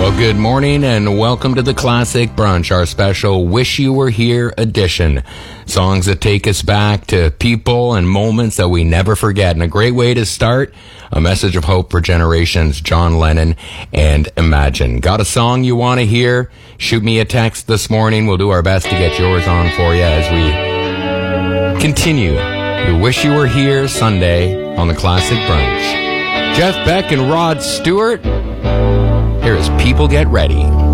Well, good morning and welcome to the Classic Brunch, our special Wish You Were Here edition. Songs that take us back to people and moments that we never forget. And a great way to start, a message of hope for generations, John Lennon and Imagine. Got a song you want to hear? Shoot me a text this morning. We'll do our best to get yours on for you as we continue the Wish You Were Here Sunday on the Classic Brunch. Jeff Beck and Rod Stewart. Here is People Get Ready.